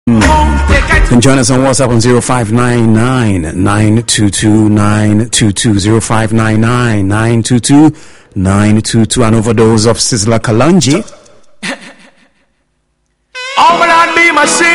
You can join us on WhatsApp on 0599-922-922, 0599-922-922, an overdose of Sizzla Kalonji.